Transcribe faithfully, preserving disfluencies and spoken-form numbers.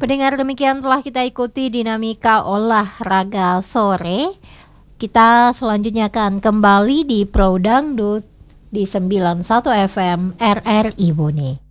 Pendengar, demikian telah kita ikuti dinamika olahraga sore. Kita selanjutnya akan kembali di Pro Dangdut di sembilan puluh satu F M R R I Bone.